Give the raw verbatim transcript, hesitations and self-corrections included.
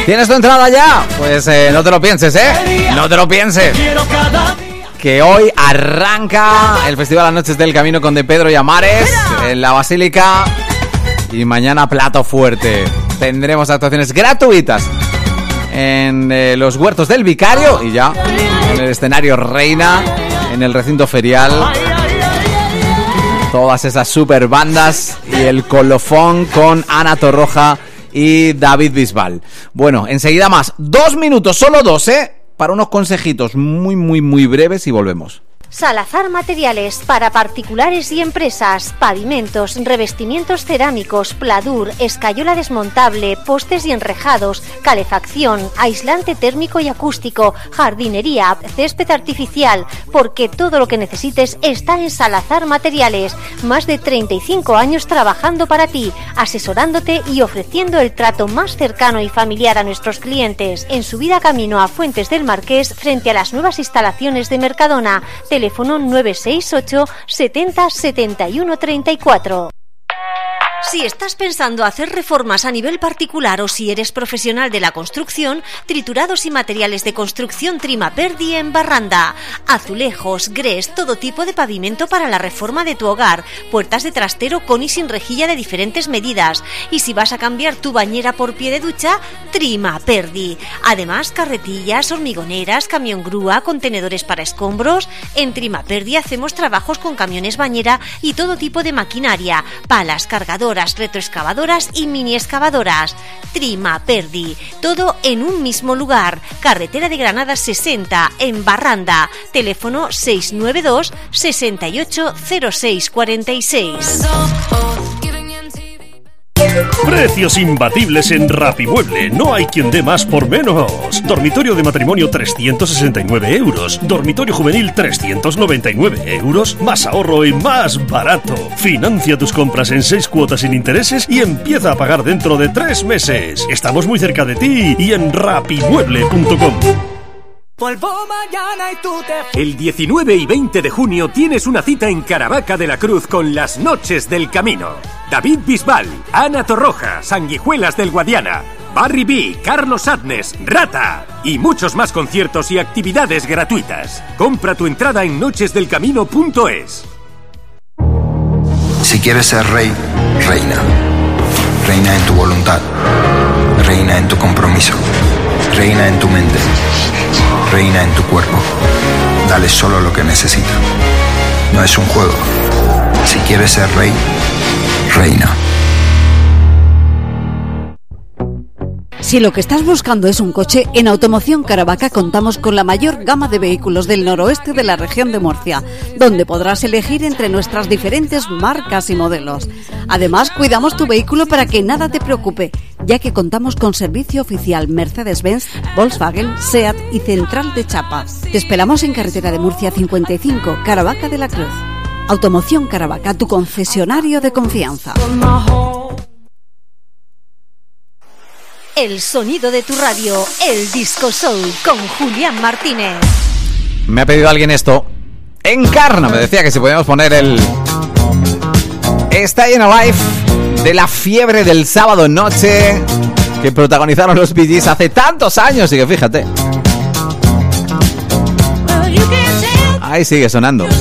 ¿Tienes tu entrada ya? Pues eh, no te lo pienses, ¿eh? No te lo pienses. Que hoy arranca el Festival Las Noches del Camino con De Pedro y Amares en la Basílica. Y mañana plato fuerte. Tendremos actuaciones gratuitas en eh, los Huertos del Vicario y ya en el escenario Reina, en el recinto ferial. Todas esas super bandas y el colofón con Ana Torroja y David Bisbal. Bueno, enseguida más. Dos minutos, solo dos, ¿eh? Para unos consejitos muy, muy, muy breves y volvemos. Salazar Materiales para particulares y empresas, pavimentos, revestimientos cerámicos, pladur, escayola desmontable, postes y enrejados, calefacción, aislante térmico y acústico, jardinería, césped artificial, porque todo lo que necesites está en Salazar Materiales. Más de treinta y cinco años trabajando para ti, asesorándote y ofreciendo el trato más cercano y familiar a nuestros clientes. En subida camino a Fuentes del Marqués, frente a las nuevas instalaciones de Mercadona. Teléfono nueve seis ocho setenta setenta y uno treinta y cuatro. Si estás pensando hacer reformas a nivel particular o si eres profesional de la construcción, Triturados y Materiales de Construcción Trimaperdi en Barranda. Azulejos, grés, todo tipo de pavimento para la reforma de tu hogar. Puertas de trastero con y sin rejilla de diferentes medidas. Y si vas a cambiar tu bañera por pie de ducha, Trimaperdi. Además, carretillas, hormigoneras, camión grúa, contenedores para escombros. En Trimaperdi hacemos trabajos con camiones bañera y todo tipo de maquinaria. Palas, cargadoras, retroexcavadoras y mini excavadoras. Trimaperdi, todo en un mismo lugar. Carretera de Granada sesenta en Barranda. Teléfono seis nueve dos sesenta y ocho cero seis cuarenta y seis. Precios imbatibles en Rapimueble. No hay quien dé más por menos. Dormitorio de matrimonio trescientos sesenta y nueve euros. Dormitorio juvenil trescientos noventa y nueve euros. Más ahorro y más barato. Financia tus compras en seis cuotas sin intereses y empieza a pagar dentro de tres meses. Estamos muy cerca de ti y en rapimueble punto com. El diecinueve y veinte de junio tienes una cita en Caravaca de la Cruz con Las Noches del Camino. David Bisbal, Ana Torroja, Sanguijuelas del Guadiana, Barry B, Carlos Adnes, Rata y muchos más conciertos y actividades gratuitas. Compra tu entrada en noches del camino punto es. Si quieres ser rey, reina. Reina en tu voluntad. Reina en tu compromiso. Reina en tu mente. Reina en tu cuerpo. Dale solo lo que necesita. No es un juego. Si quieres ser rey, reina. Si lo que estás buscando es un coche, en Automoción Caravaca contamos con la mayor gama de vehículos del noroeste de la región de Murcia, donde podrás elegir entre nuestras diferentes marcas y modelos. Además, cuidamos tu vehículo para que nada te preocupe, ya que contamos con servicio oficial Mercedes-Benz, Volkswagen, SEAT y Central de Chapa. Te esperamos en Carretera de Murcia cincuenta y cinco, Caravaca de la Cruz. Automoción Caravaca, tu concesionario de confianza. El sonido de tu radio, el Disco Soul con Julián Martínez. Me ha pedido alguien esto. Encarna, me decía que si podíamos poner el Stayin' Alive de la fiebre del sábado noche que protagonizaron los Bee Gees hace tantos años y que fíjate. Ahí sigue sonando.